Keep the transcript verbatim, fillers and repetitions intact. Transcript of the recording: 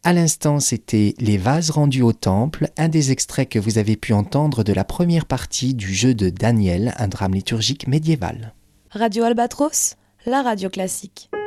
À l'instant, c'était Les vases rendus au temple, un des extraits que vous avez pu entendre de la première partie du jeu de Daniel, un drame liturgique médiéval. Radio Albatros, la radio classique.